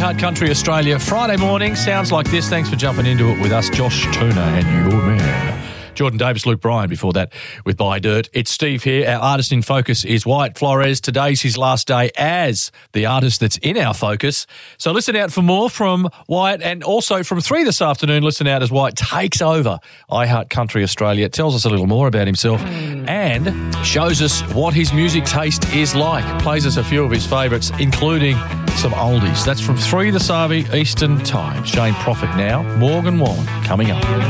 iHeart Country Australia. Friday morning sounds like this. Thanks for jumping into it with us, Josh Turner and your man, Jordan Davis, Luke Bryan. Before that, with Buy Dirt. It's Steve here. Our artist in focus is Wyatt Flores. Today's his last day as the artist that's in our focus. So listen out for more from Wyatt, and also from 3 this afternoon, listen out as Wyatt takes over iHeart Country Australia, tells us a little more about himself and shows us what his music taste is like. Plays us a few of his favourites, including some oldies. That's from 3 this Eastern Time. Shane Prophet now. Morgan Wallen coming up.